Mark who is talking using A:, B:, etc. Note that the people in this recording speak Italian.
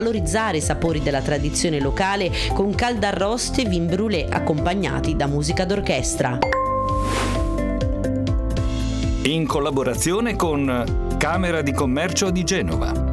A: valorizzare i sapori della tradizione locale con caldarroste e vin brûlé accompagnati da musica d'orchestra.
B: In collaborazione con Camera di Commercio di Genova.